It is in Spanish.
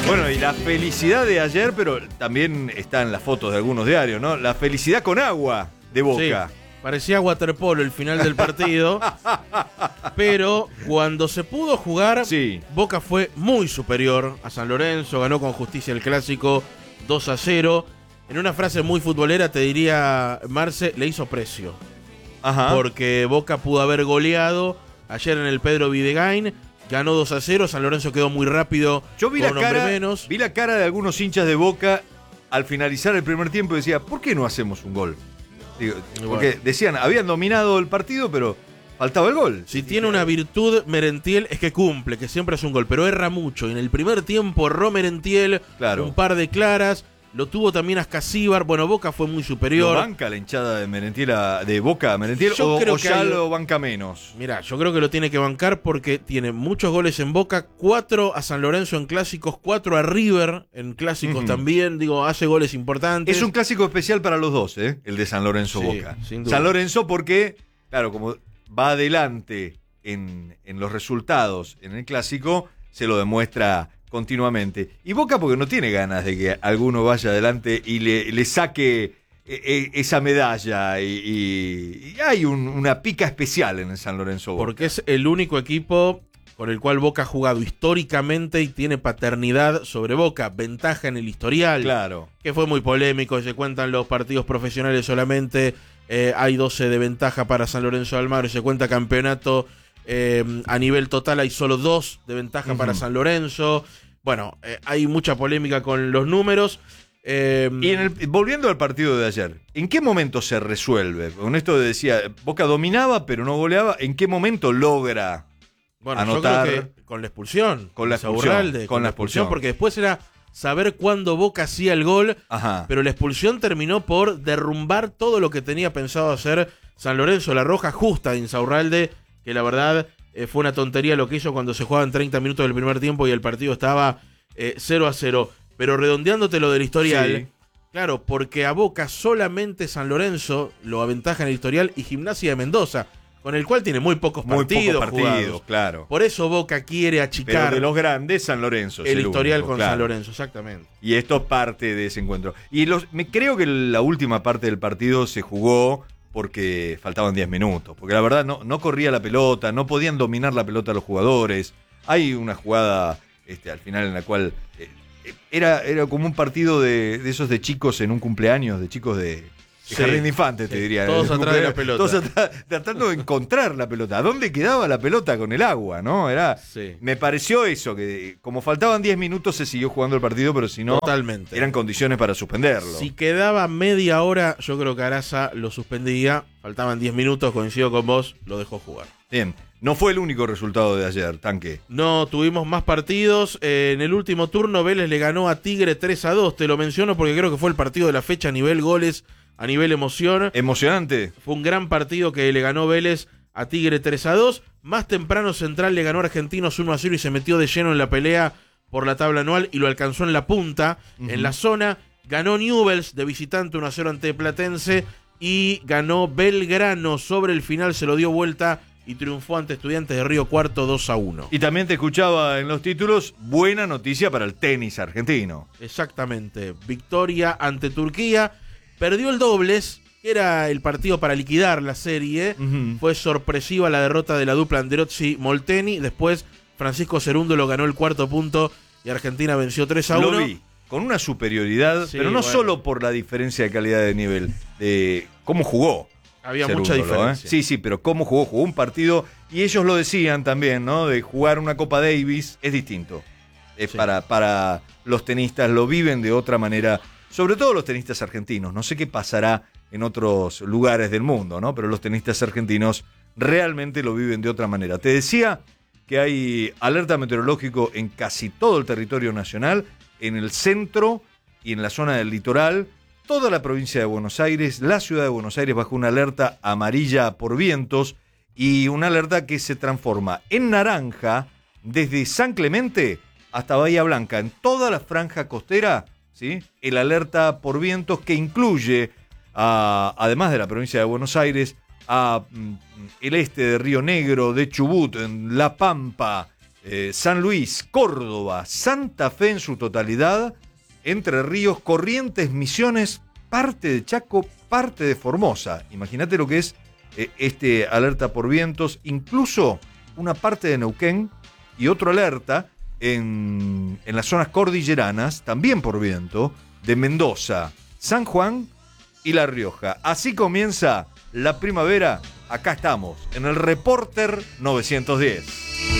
Bueno, y la felicidad de ayer, pero también está en las fotos de algunos diarios, ¿no? La felicidad con agua de Boca. Sí, parecía waterpolo el final del partido. Pero cuando se pudo jugar, Sí. Boca fue muy superior a San Lorenzo. Ganó con justicia el clásico 2-0. En una frase muy futbolera te diría, Marce, le hizo precio. Ajá. Porque Boca pudo haber goleado ayer en el Pedro Videgain. Ganó 2-0, San Lorenzo quedó muy rápido. Yo vi con la un hombre cara, menos. vi la cara de algunos hinchas de Boca al finalizar el primer tiempo y decía, ¿por qué no hacemos un gol? Digo, porque decían, habían dominado el partido, pero faltaba el gol. Si tiene una virtud Merentiel es que cumple, que siempre es un gol, pero erra mucho. Y en el primer tiempo erró Merentiel, Claro. un par de claras. Lo tuvo también Ascasíbar. Bueno, Boca fue muy superior. ¿Lo banca la hinchada de Merentiel, de Boca a Merentiel, Yo o creo que ya hay- lo banca menos? Mirá, yo creo que lo tiene que bancar porque tiene muchos goles en Boca, 4 a San Lorenzo en clásicos, 4 a River en clásicos también, digo, hace goles importantes. Es un clásico especial para los dos, el de San Lorenzo Sí, Boca. sin duda. San Lorenzo porque, claro, como va adelante en los resultados en el clásico, se lo demuestra continuamente. Y Boca porque no tiene ganas de que alguno vaya adelante y le saque esa medalla. Y hay una pica especial en el San Lorenzo Boca. Porque es el único equipo con el cual Boca ha jugado históricamente y tiene paternidad sobre Boca, ventaja en el historial. Claro. Que fue muy polémico, se cuentan los partidos profesionales solamente, hay 12 de ventaja para San Lorenzo de Almagro, se cuenta campeonato, a nivel total hay solo 2 de ventaja para San Lorenzo. Bueno, hay mucha polémica con los números. Y volviendo al partido de ayer, ¿en qué momento se resuelve? Con esto decía, Boca dominaba pero no goleaba, ¿en qué momento logra Bueno, anotar? yo creo que con la expulsión. Con la expulsión, Insaurralde, con la expulsión. porque después era saber cuándo Boca hacía el gol. Ajá. Pero la expulsión terminó por derrumbar todo lo que tenía pensado hacer San Lorenzo. La roja justa de Insaurralde, que la verdad fue una tontería lo que hizo cuando se jugaban 30 minutos del primer tiempo y el partido estaba 0-0. Pero redondeándote lo del historial, Sí. claro, porque a Boca solamente San Lorenzo lo aventaja en el historial y Gimnasia de Mendoza, con el cual tiene muy pocos partidos jugados. claro. Por eso Boca quiere Pero achicar de los grandes, San Lorenzo. es el historial único, con claro. San Lorenzo, exactamente. Y esto es parte de ese encuentro. Y creo que la última parte del partido se jugó porque faltaban 10 minutos. Porque la verdad no corría la pelota, no podían dominar la pelota los jugadores. Hay una jugada al final en la cual era como un partido de esos de chicos en un cumpleaños, de chicos de jardín de infantes, te diría. Todos atrás de la pelota. Todos atrás, tratando de encontrar la pelota. ¿A dónde quedaba la pelota con el agua? ¿No? Sí. Me pareció eso, que como faltaban 10 minutos se siguió jugando el partido, pero si no, Totalmente. eran condiciones para suspenderlo. Si quedaba media hora, yo creo que Araza lo suspendía. Faltaban 10 minutos, coincido con vos, lo dejó jugar. Bien, no fue el único resultado de ayer, Tanque. No, tuvimos más partidos. En el último turno, Vélez le ganó a Tigre 3-2. Te lo menciono porque creo que fue el partido de la fecha a nivel goles, a nivel emoción. Emocionante. Fue un gran partido que le ganó Vélez a Tigre 3-2. Más temprano Central le ganó a Argentinos 1-0 y se metió de lleno en la pelea por la tabla anual y lo alcanzó en la punta, en la zona. Ganó Newell's de visitante 1-0 ante Platense y ganó Belgrano. Sobre el final se lo dio vuelta y triunfó ante Estudiantes de Río Cuarto 2-1. Y también te escuchaba en los títulos, buena noticia para el tenis argentino. Exactamente. Victoria ante Turquía. Perdió el dobles, que era el partido para liquidar la serie. Fue sorpresiva la derrota de la dupla Anderozzi-Molteni. Después Francisco Cerúndolo ganó el cuarto punto y Argentina venció 3-1. Lo vi, con una superioridad, Sí, pero no bueno. solo por la diferencia de calidad de nivel, de cómo jugó. Había Cerúndolo, mucha diferencia. Sí, pero cómo jugó un partido, y ellos lo decían también, ¿no? De jugar una Copa Davis es distinto. Sí. Para los tenistas, lo viven de otra manera, sobre todo los tenistas argentinos. No sé qué pasará en otros lugares del mundo, ¿no? Pero los tenistas argentinos realmente lo viven de otra manera. Te decía que hay alerta meteorológico en casi todo el territorio nacional, en el centro y en la zona del litoral. Toda la provincia de Buenos Aires, la ciudad de Buenos Aires bajo una alerta amarilla por vientos y una alerta que se transforma en naranja desde San Clemente hasta Bahía Blanca. En toda la franja costera, ¿sí? El alerta por vientos que incluye, además de la provincia de Buenos Aires, el este de Río Negro, de Chubut, en La Pampa, San Luis, Córdoba, Santa Fe en su totalidad, Entre Ríos, Corrientes, Misiones, parte de Chaco, parte de Formosa. Imagínate lo que es este alerta por vientos, incluso una parte de Neuquén y otro alerta en las zonas cordilleranas, también por viento, de Mendoza, San Juan y La Rioja. Así comienza la primavera. Acá estamos, en el Reporter 910.